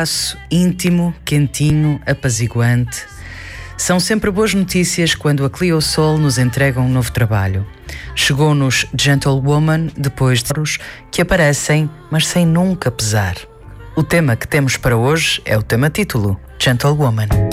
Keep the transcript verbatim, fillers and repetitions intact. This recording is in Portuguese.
Espaço íntimo, quentinho, apaziguante. São sempre boas notícias quando a Clio Soul nos entrega um novo trabalho. Chegou-nos Gentlewoman depois de anos que aparecem, mas sem nunca pesar. O tema que temos para hoje é o tema título, Gentlewoman.